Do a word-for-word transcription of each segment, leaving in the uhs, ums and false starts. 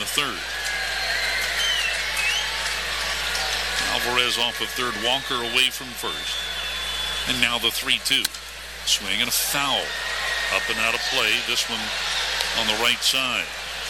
the third. Alvarez off of third, Walker away from first. And now the three two. Swing and a foul. Up and out of play. This one on the right side.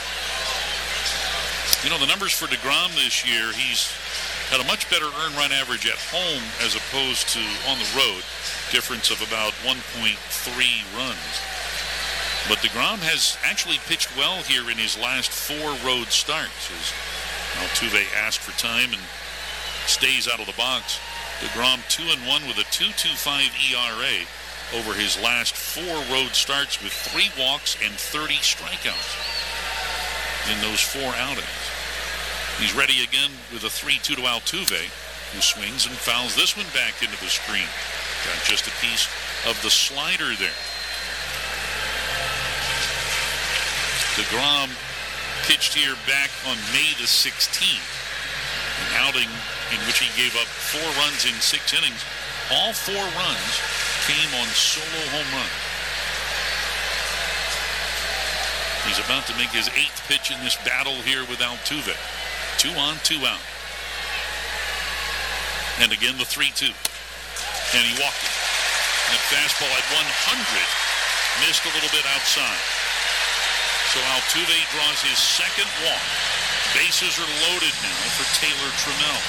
You know, the numbers for DeGrom this year, he's had a much better earned run average at home as opposed to on the road. Difference of about one point three runs. But DeGrom has actually pitched well here in his last four road starts. As Altuve asked for time and stays out of the box. DeGrom two and one with a two point two five E R A over his last four road starts with three walks and thirty strikeouts in those four outings. He's ready again with a three two to Altuve, who swings and fouls this one back into the screen. Got just a piece of the slider there. DeGrom pitched here back on May the sixteenth, an outing in which he gave up four runs in six innings. All four runs came on solo home run. He's about to make his eighth pitch in this battle here with Altuve. Two on, two out. And again the three two. And he walked it. That fastball at one hundred missed a little bit outside. So Altuve draws his second walk. Bases are loaded now for Taylor Trammell.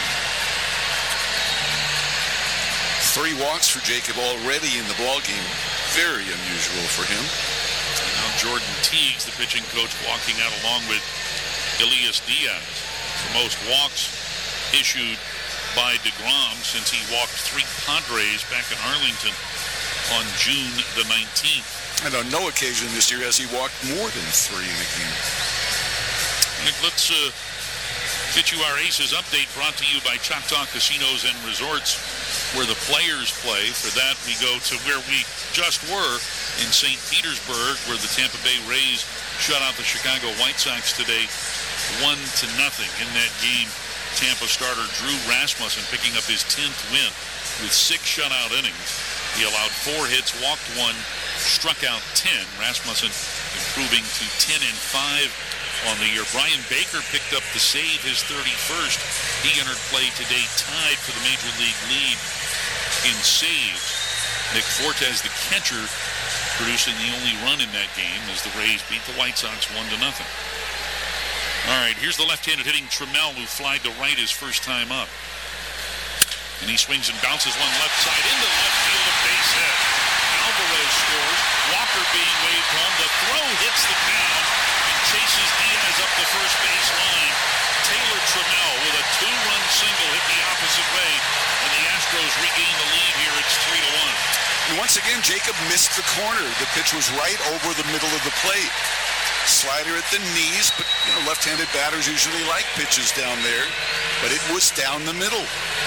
Three walks for Jacob already in the ballgame. Very unusual for him. And now Jordan Teagues, the pitching coach, walking out along with Elias Diaz. The most walks issued by DeGrom since he walked three Padres back in Arlington on June the nineteenth. And on no occasion this year has he walked more than three in a game. And let's uh, get you our Aces update brought to you by Choctaw Casinos and Resorts, where the players play. For that, we go to where we just were in Saint Petersburg, where the Tampa Bay Rays shut out the Chicago White Sox today, one to nothing. In that game, Tampa starter Drew Rasmussen picking up his tenth win with six shutout innings. He allowed four hits, walked one, struck out ten. Rasmussen improving to ten and five on the year. Brian Baker picked up the save, his thirty-first. He entered play today, tied for the Major League lead in saves. Nick Fortes, the catcher, producing the only run in that game as the Rays beat the White Sox one to nothing. All right, here's the left-handed hitting Trammell, who flied to right his first time up. And he swings and bounces one left side into left field, a base hit. Alvarez scores. Walker being waved home. The throw hits the mound and chases Diaz up the first base line. Taylor Trammell with a two-run single hit the opposite way, and the Astros regain the lead here. It's three to one. And once again, Jacob missed the corner. The pitch was right over the middle of the plate. Slider at the knees, but you know, left-handed batters usually like pitches down there, but it was down the middle.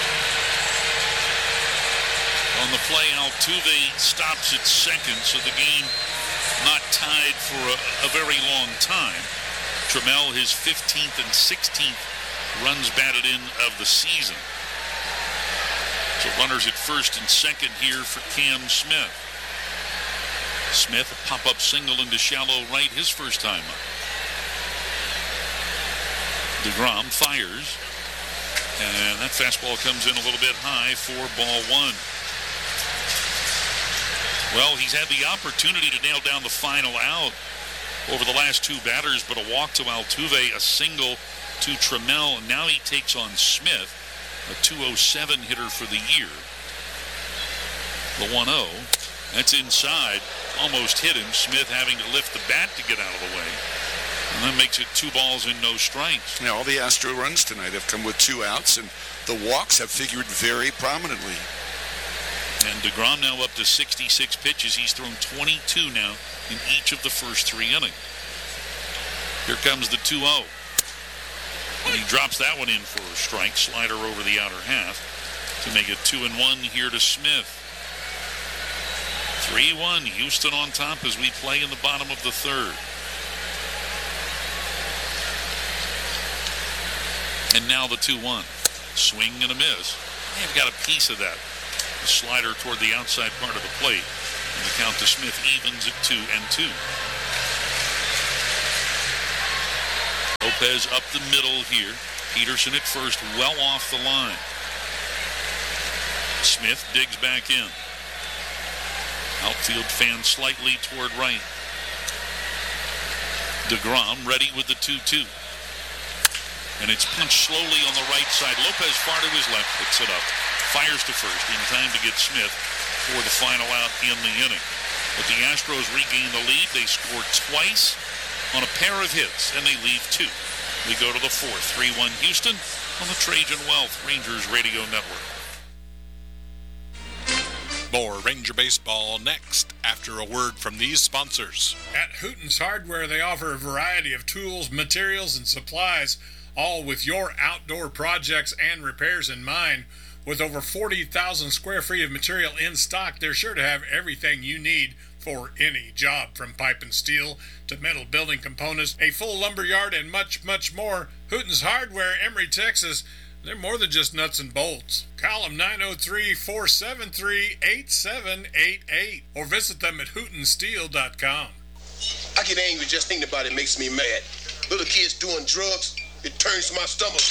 On the play, Altuve stops at second, so the game not tied for a, a very long time. Trammell, his fifteenth and sixteenth runs batted in of the season. So runners at first and second here for Cam Smith. Smith, a pop-up single into shallow right, his first time up. DeGrom fires, and that fastball comes in a little bit high for ball one. Well, he's had the opportunity to nail down the final out over the last two batters, but a walk to Altuve, a single to Trammell, and now he takes on Smith, a two oh seven hitter for the year. The one oh, that's inside, almost hit him. Smith having to lift the bat to get out of the way. And that makes it two balls and no strikes. Now, all the Astro runs tonight have come with two outs, and the walks have figured very prominently. And DeGrom now up to sixty-six pitches. He's thrown twenty-two now in each of the first three innings. Here comes the two oh. And he drops that one in for a strike. Slider over the outer half to make it two and one here to Smith. three one, Houston on top as we play in the bottom of the third. And now the two one. Swing and a miss. They've got a piece of that. The slider toward the outside part of the plate. And the count to Smith evens at two and two. Lopez up the middle here. Peterson at first, well off the line. Smith digs back in. Outfield fan slightly toward right. DeGrom ready with the two two. And it's punched slowly on the right side. Lopez far to his left, picks it up. Fires to first in time to get Smith for the final out in the inning. But the Astros regain the lead. They score twice on a pair of hits, and they leave two. We go to the fourth. three one Houston on the Trajan Wealth Rangers Radio Network. More Ranger Baseball next after a word from these sponsors. At Hooten's Hardware, they offer a variety of tools, materials, and supplies, all with your outdoor projects and repairs in mind. With over forty thousand square feet of material in stock, they're sure to have everything you need for any job, from pipe and steel to metal building components, a full lumber yard, and much, much more. Hooten's Hardware, Emory, Texas. They're more than just nuts and bolts. Call them nine oh three, four seven three, eight seven eight eight or visit them at hooten steel dot com. I get angry just thinking about it. Makes me mad. Little kids doing drugs, it turns my stomach.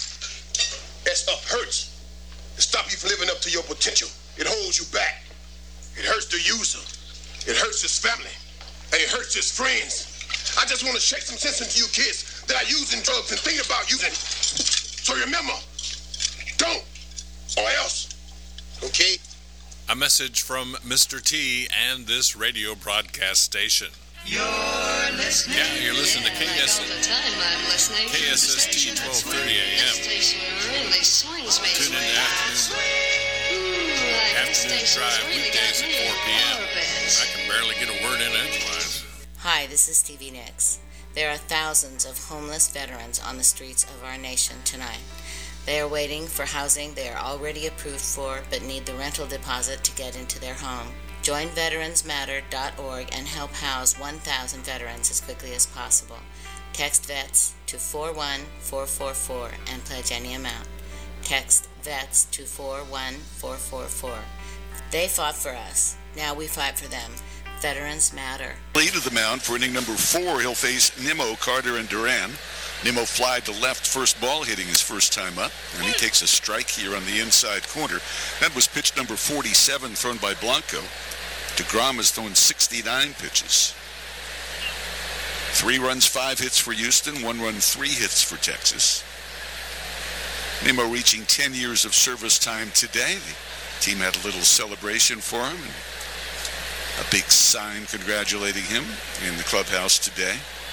That stuff hurts. It stops you from living up to your potential. It holds you back. It hurts the user. It hurts his family. And it hurts his friends. I just want to shake some sense into you kids that are using drugs and thinking about using. So remember, don't, or else, okay? A message from Mister T and this radio broadcast station. You're listening. Yeah, you're listening yeah, to K S S. Like all the time I'm listening. K S S T twelve thirty A M. Station really swings me. Tune in to afternoon, like afternoon drive really weekdays at four p.m. Orbit. I can barely get a word in edgewise. Hi, this is Stevie Nicks. There are thousands of homeless veterans on the streets of our nation tonight. They are waiting for housing they are already approved for, but need the rental deposit to get into their home. Join Veterans Matter dot org and help house one thousand veterans as quickly as possible. Text VETS to four one four four four and pledge any amount. Text VETS to four one four four four. They fought for us. Now we fight for them. Veterans Matter. Lead of the mound for inning number four. He'll face Nimmo, Carter, and Duran. Nimmo flied to left, first ball, hitting his first time up, and he takes a strike here on the inside corner. That was pitch number forty-seven, thrown by Blanco. DeGrom has thrown sixty-nine pitches. Three runs, five hits for Houston, one run, three hits for Texas. Nimmo reaching ten years of service time today. The team had a little celebration for him, and a big sign congratulating him in the clubhouse today.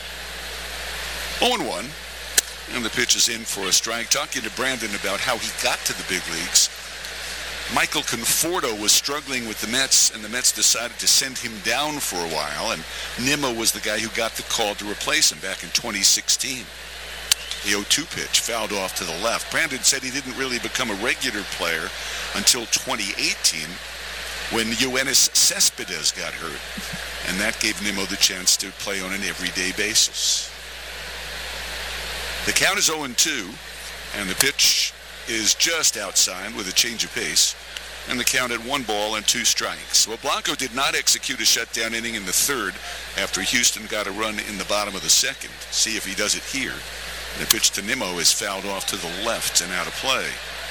oh and one, and the pitch is in for a strike. Talking to Brandon about how he got to the big leagues. Michael Conforto was struggling with the Mets, and the Mets decided to send him down for a while, and Nimmo was the guy who got the call to replace him back in twenty sixteen. The oh two pitch fouled off to the left. Brandon said he didn't really become a regular player until twenty eighteen, when Yoenis Cespedes got hurt, and that gave Nimmo the chance to play on an everyday basis. The count is oh and two, and the pitch is just outside with a change of pace, and the count at one ball and two strikes. Well, Blanco did not execute a shutdown inning in the third after Houston got a run in the bottom of the second. See if he does it here. The pitch to Nimmo is fouled off to the left and out of play.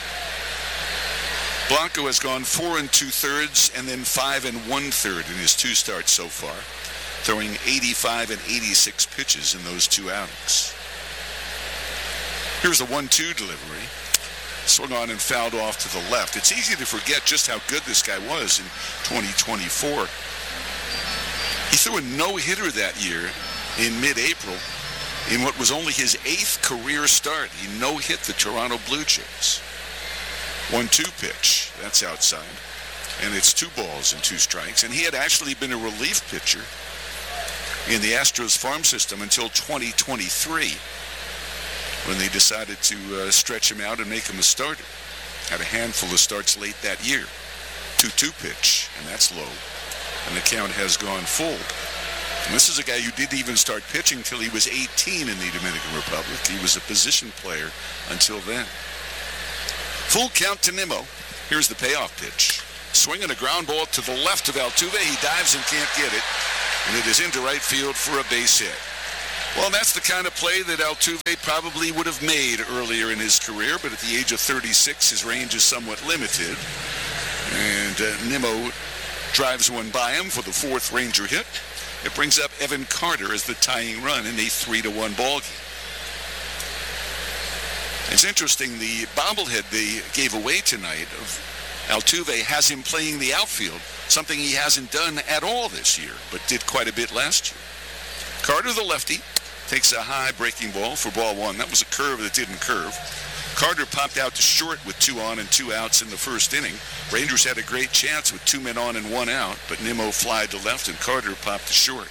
Blanco has gone four and two thirds and then five and one third in his two starts so far, throwing eighty-five and eighty-six pitches in those two outings. Here's a one two delivery. Swung on and fouled off to the left. It's easy to forget just how good this guy was in twenty twenty-four. He threw a no-hitter that year in mid-April in what was only his eighth career start. He no-hit the Toronto Blue Jays. one two pitch. That's outside. And it's two balls and two strikes. And he had actually been a relief pitcher in the Astros farm system until twenty twenty-three, when they decided to uh, stretch him out and make him a starter. Had a handful of starts late that year. two two pitch, and that's low. And the count has gone full. And this is a guy who didn't even start pitching until he was eighteen in the Dominican Republic. He was a position player until then. Full count to Nimmo. Here's the payoff pitch. Swinging a ground ball to the left of Altuve. He dives and can't get it. And it is into right field for a base hit. Well, that's the kind of play that Altuve probably would have made earlier in his career, but at the age of thirty-six, his range is somewhat limited. And uh, Nimmo drives one by him for the fourth Ranger hit. It brings up Evan Carter as the tying run in a three to one ball game. It's interesting, the bobblehead they gave away tonight of Altuve has him playing the outfield, something he hasn't done at all this year, but did quite a bit last year. Carter, the lefty, takes a high breaking ball for ball one. That was a curve that didn't curve. Carter popped out to short with two on and two outs in the first inning. Rangers had a great chance with two men on and one out, but Nimmo flied to left and Carter popped to short.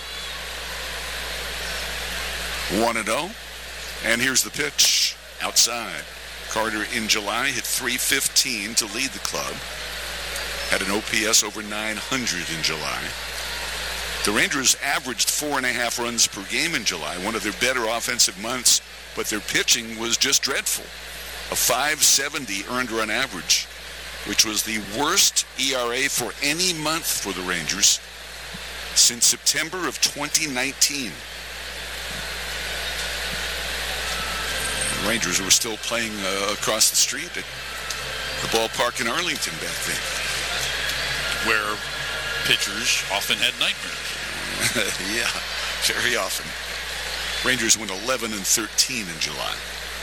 one and oh, and here's the pitch outside. Carter in July hit three fifteen to lead the club. Had an O P S over nine hundred in July. The Rangers averaged four and a half runs per game in July, one of their better offensive months, but their pitching was just dreadful. A five seventy earned run average, which was the worst E R A for any month for the Rangers since September of twenty nineteen. The Rangers were still playing uh, across the street at the ballpark in Arlington back then, where pitchers often had nightmares. Yeah, very often. Rangers went eleven and thirteen in July.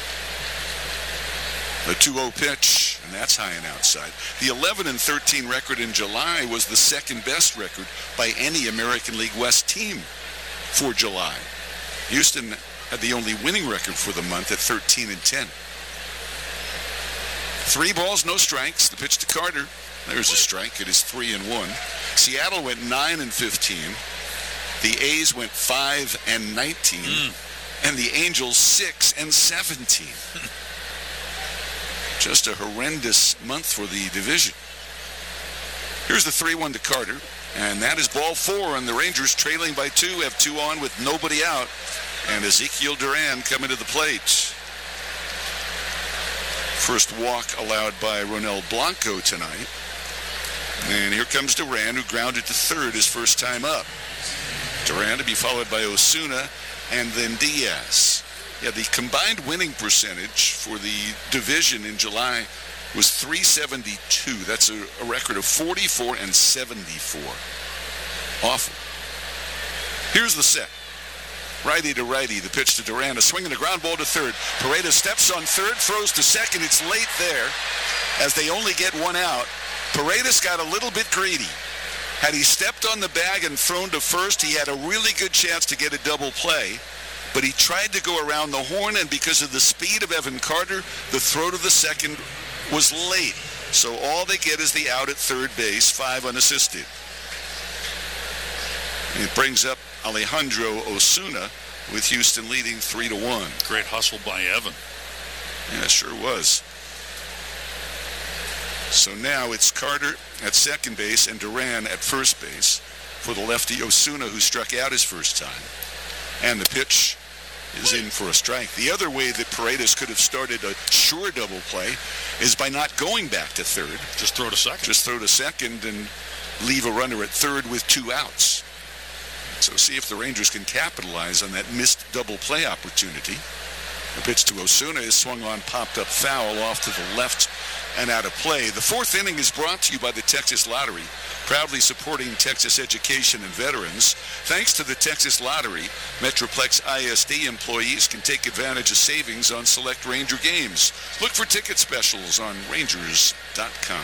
The two oh pitch, and that's high and outside. The eleven and thirteen record in July was the second best record by any American League West team for July. Houston had the only winning record for the month at thirteen and ten. Three balls, no strikes. The pitch to Carter. There's a strike. It is three and one. Seattle went nine and fifteen. The A's went five and nineteen, mm. and the Angels six and seventeen. Just a horrendous month for the division. Here's the three one to Carter, and that is ball four, and the Rangers trailing by two have two on with nobody out, and Ezekiel Duran coming to the plate. First walk allowed by Ronel Blanco tonight. And here comes Duran, who grounded to third his first time up. Duran to be followed by Osuna and then Diaz. Yeah, the combined winning percentage for the division in July was three seventy-two. That's a, a record of forty-four and seventy-four. Awful. Here's the set. Righty to righty, the pitch to Duran, a swing and a ground ball to third. Paredes steps on third, throws to second. It's late there as they only get one out. Paredes got a little bit greedy. Had he stepped on the bag and thrown to first, he had a really good chance to get a double play. But he tried to go around the horn, and because of the speed of Evan Carter, the throw to the second was late. So all they get is the out at third base, five unassisted. It brings up Alejandro Osuna with Houston leading three to one. Great hustle by Evan. Yeah, it sure was. So now it's Carter at second base and Duran at first base for the lefty Osuna, who struck out his first time. And the pitch is in for a strike. The other way that Paredes could have started a sure double play is by not going back to third. Just throw to second. Just throw to second and leave a runner at third with two outs. So see if the Rangers can capitalize on that missed double play opportunity. The pitch to Osuna is swung on, popped up foul off to the left and out of play. The fourth inning is brought to you by the Texas Lottery, proudly supporting Texas education and veterans. Thanks to the Texas Lottery, Metroplex I S D employees can take advantage of savings on select Ranger games. Look for ticket specials on Rangers dot com.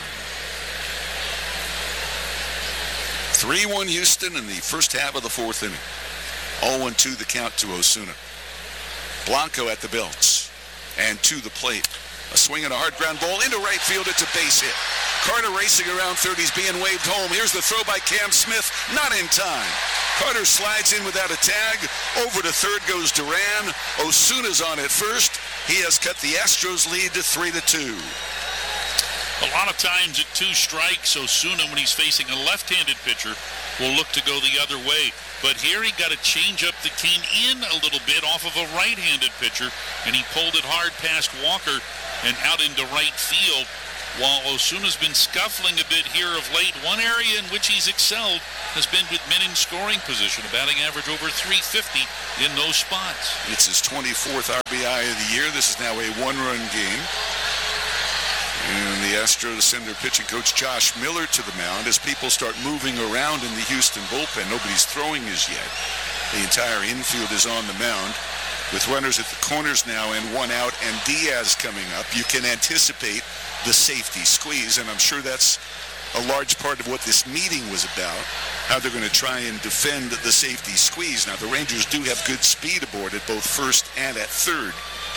three one Houston in the first half of the fourth inning. oh one two the count to Osuna. Blanco at the belts and to the plate. A swing and a hard ground ball into right field. It's a base hit. Carter racing around third. He's being waved home. Here's the throw by Cam Smith. Not in time. Carter slides in without a tag. Over to third goes Duran. Osuna's on at first. He has cut the Astros lead to three to two. A lot of times at two strikes, Osuna, when he's facing a left-handed pitcher, will look to go the other way. But here he got a changeup that came in a little bit off of a right-handed pitcher, and he pulled it hard past Walker and out into right field. while Osuna's been scuffling a bit here of late. One area in which he's excelled has been with men in scoring position, a batting average over three fifty in those spots. It's his twenty-fourth R B I of the year. This is now a one-run game. And the Astros send their pitching coach Josh Miller to the mound as people start moving around in the Houston bullpen. Nobody's throwing as yet. The entire infield is on the mound with runners at the corners now and one out and Diaz coming up. You can anticipate the safety squeeze, and I'm sure that's a large part of what this meeting was about, how they're going to try and defend the safety squeeze. Now, the Rangers do have good speed aboard at both first and at third.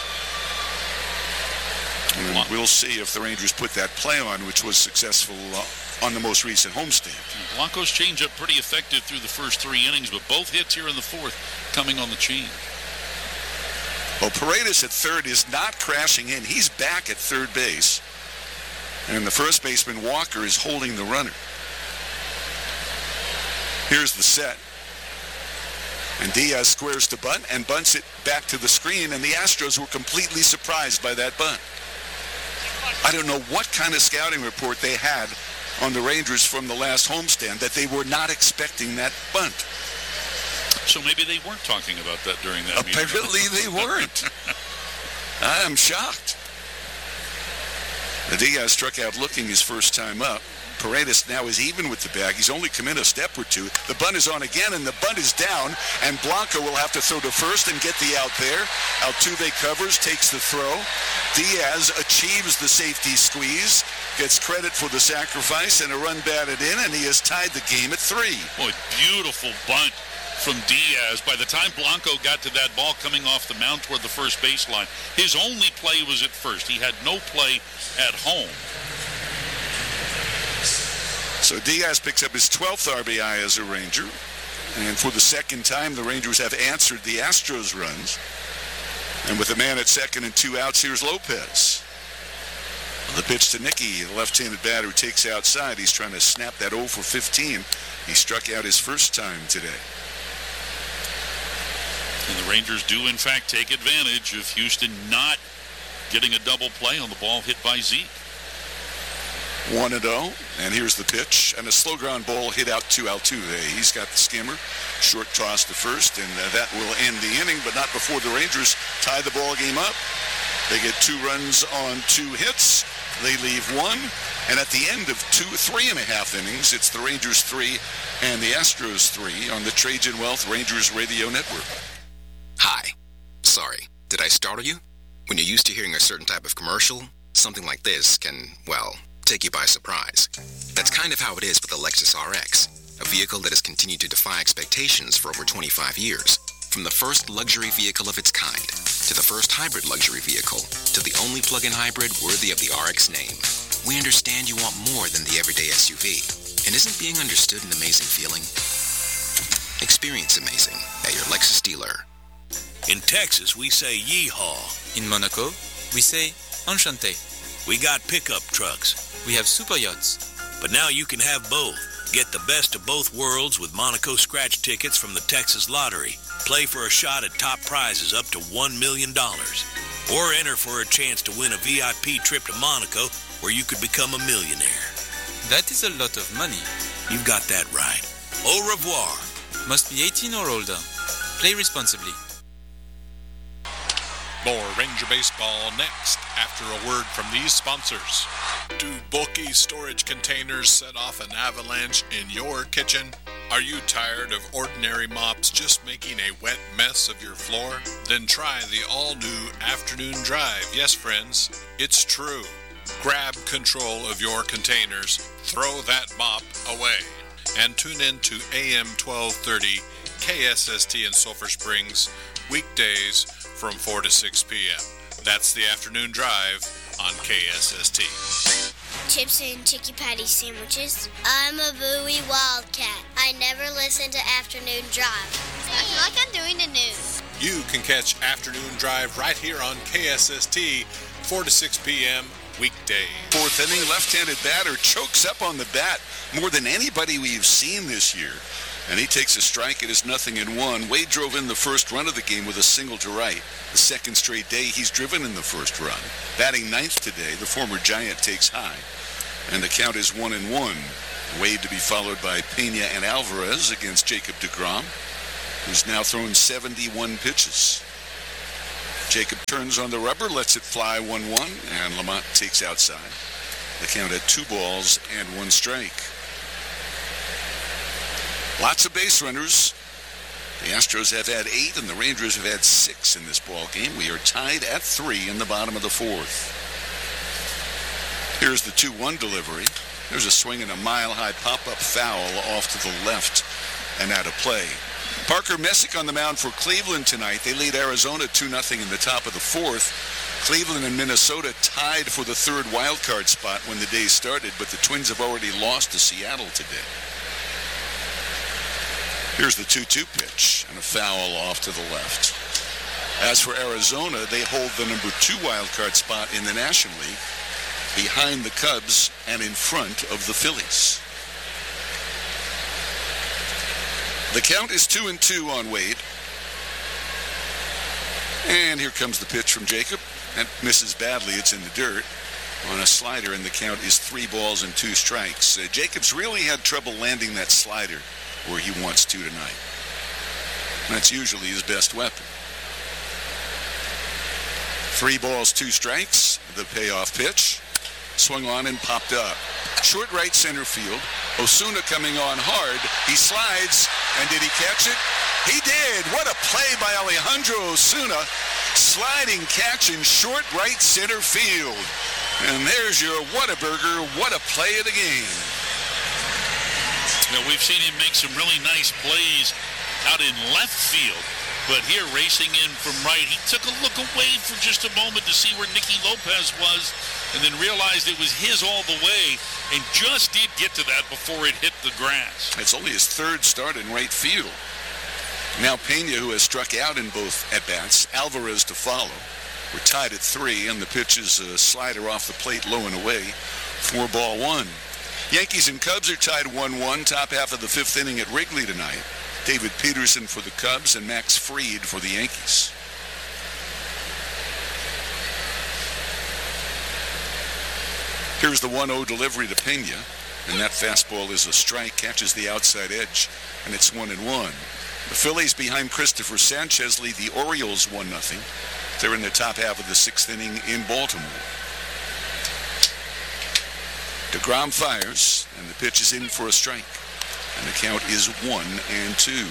And we'll see if the Rangers put that play on, which was successful uh, on the most recent homestand. Blanco's changeup pretty effective through the first three innings, but both hits here in the fourth coming on the change. Well, Paredes at third is not crashing in. He's back at third base. And the first baseman, Walker, is holding the runner. Here's the set. And Diaz squares to bunt and bunts it back to the screen, and the Astros were completely surprised by that bunt. I don't know what kind of scouting report they had on the Rangers from the last homestand that they were not expecting that bunt. So maybe they weren't talking about that during that meeting. Apparently they weren't. I am shocked. The Diaz struck out looking his first time up. Paredes now is even with the bag. He's only come in a step or two. The bunt is on again, and the bunt is down, and Blanco will have to throw to first and get the out there. Altuve covers, takes the throw. Diaz achieves the safety squeeze, gets credit for the sacrifice, and a run batted in, and he has tied the game at three. Boy, beautiful bunt from Diaz. By the time Blanco got to that ball coming off the mound toward the first baseline, his only play was at first. He had no play at home. So Diaz picks up his twelfth R B I as a Ranger. And for the second time, the Rangers have answered the Astros runs. And with a man at second and two outs, here's Lopez. The pitch to Nicky, the left-handed batter who takes outside. He's trying to snap that oh for fifteen. He struck out his first time today. And the Rangers do, in fact, take advantage of Houston not getting a double play on the ball hit by Zeke. one and oh, and here's the pitch. And a slow ground ball hit out to Altuve. He's got the skimmer. Short toss to first, and uh, that will end the inning, but not before the Rangers tie the ball game up. They get two runs on two hits. They leave one. And at the end of two, three and a half innings, it's the Rangers three and the Astros three on the Trajan Wealth Rangers Radio Network. Hi. Sorry. Did I startle you? When you're used to hearing a certain type of commercial, something like this can, well, take you by surprise. That's kind of how it is with the Lexus R X, a vehicle that has continued to defy expectations for over twenty-five years. From the first luxury vehicle of its kind, to the first hybrid luxury vehicle, to the only plug-in hybrid worthy of the R X name, we understand you want more than the everyday S U V. And isn't being understood an amazing feeling? Experience amazing at your Lexus dealer. In Texas, we say yeehaw. In Monaco, we say enchanté. We got pickup trucks. We have super yachts. But now you can have both. Get the best of both worlds with Monaco scratch tickets from the Texas Lottery. Play for a shot at top prizes up to one million dollars. Or enter for a chance to win a V I P trip to Monaco where you could become a millionaire. That is a lot of money. You've got that right. Au revoir. Must be eighteen or older. Play responsibly. More Ranger Baseball next after a word from these sponsors. Do bulky storage containers set off an avalanche in your kitchen? Are you tired of ordinary mops just making a wet mess of your floor? Then try the all-new Afternoon Drive. Yes, friends, it's true. Grab control of your containers, throw that mop away, and tune in to A M twelve thirty K S S T in Sulphur Springs, weekdays from four to six p.m. That's the Afternoon Drive on K S S T. Chips and chicky patty sandwiches. I'm a Bowie Wildcat. I never listen to Afternoon Drive. I feel like I'm doing the news. You can catch Afternoon Drive right here on K S S T, four to six p.m. weekdays. Fourth inning, left-handed batter chokes up on the bat more than anybody we've seen this year. and he takes a strike. It is nothing in one. Wade drove in the first run of the game with a single to right. The second straight day he's driven in the first run. Batting ninth today, the former Giant takes high, and the count is one and one. Wade to be followed by Pena and Alvarez against Jacob deGrom, who's now thrown seventy-one pitches. Jacob turns on the rubber, lets it fly one one, and Lamont takes outside. The count at two balls and one strike. Lots of base runners. The Astros have had eight, and the Rangers have had six in this ball game. We are tied at three in the bottom of the fourth. Here's the two one delivery. There's a swing and a mile-high pop-up foul off to the left and out of play. Parker Messick on the mound for Cleveland tonight. They lead Arizona two nothing in the top of the fourth. Cleveland and Minnesota tied for the third wild card spot when the day started, but the Twins have already lost to Seattle today. Here's the two two pitch and a foul off to the left. As for Arizona, they hold the number two wild card spot in the National League, behind the Cubs and in front of the Phillies. The count is two and two on Wade. And here comes the pitch from Jacob. That misses badly. It's in the dirt on a slider, and the count is three balls and two strikes. Uh, Jacob's really had trouble landing that slider where he wants to tonight. That's usually his best weapon. Three balls, two strikes. The payoff pitch. Swung on and popped up. Short right center field. Osuna coming on hard. He slides, and did he catch it? He did. What a play by Alejandro Osuna. Sliding catch in short right center field. And there's your Whataburger. What a play of the game. You know, we've seen him make some really nice plays out in left field. But here, racing in from right, he took a look away for just a moment to see where Nicky Lopez was, and then realized it was his all the way, and just did get to that before it hit the grass. It's only his third start in right field. Now Pena, who has struck out in both at-bats, Alvarez to follow. We're tied at three, and the pitch is a slider off the plate, low and away. Four ball one. Yankees and Cubs are tied one one, top half of the fifth inning at Wrigley tonight. David Peterson for the Cubs and Max Fried for the Yankees. Here's the one oh delivery to Pena, and that fastball is a strike, catches the outside edge, and it's one and one. The Phillies behind Christopher Sanchez lead the Orioles one nothing. They're in the top half of the sixth inning in Baltimore. DeGrom fires, and the pitch is in for a strike. And the count is one and two.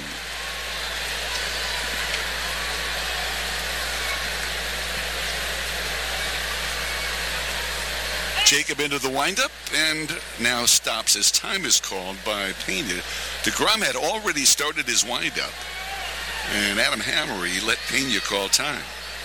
Jacob into the windup and now stops as time is called by Pena. DeGrom had already started his windup, and Adam Hammery let Pena call time.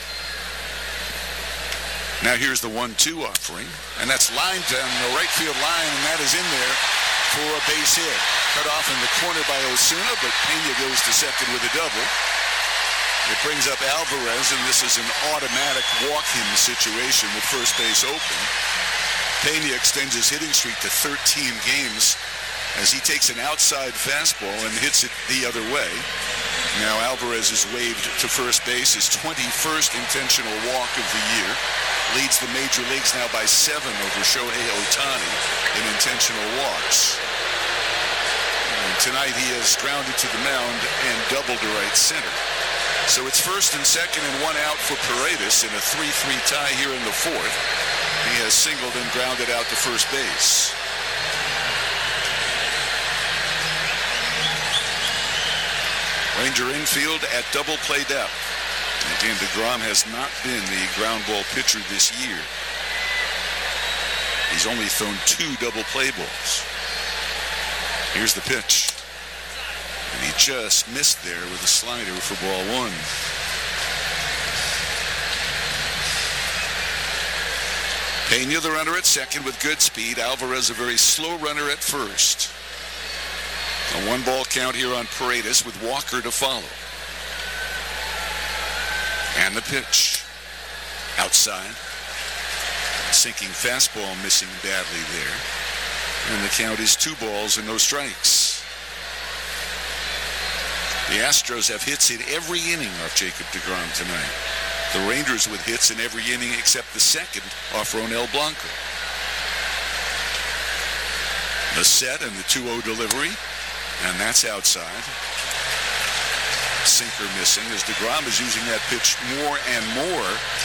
Now here's the one two offering, and that's lined down the right field line, and that is in there for a base hit. Cut off in the corner by Osuna, but Pena goes to second with a double. It brings up Alvarez, and this is an automatic walk-in situation with first base open. Pena extends his hitting streak to thirteen games as he takes an outside fastball and hits it the other way. Now Alvarez is waved to first base, his twenty-first intentional walk of the year. Leads the major leagues now by seven over Shohei Ohtani in intentional walks. And tonight he has grounded to the mound and doubled to right center. So it's first and second and one out for Paredes in a three three tie here in the fourth. He has singled and grounded out to first base. Ranger infield at double play depth. Again, DeGrom has not been the ground ball pitcher this year. He's only thrown two double play balls. Here's the pitch. And he just missed there with a slider for ball one. Pena the runner at second with good speed. Alvarez a very slow runner at first. A one ball count here on Paredes with Walker to follow. And the pitch. Outside. Sinking fastball missing badly there. And the count is two balls and no strikes. The Astros have hits in every inning off Jacob deGrom tonight. The Rangers with hits in every inning except the second off Ronel Blanco. The set and the two oh delivery, and that's outside. Sinker missing as deGrom is using that pitch more and more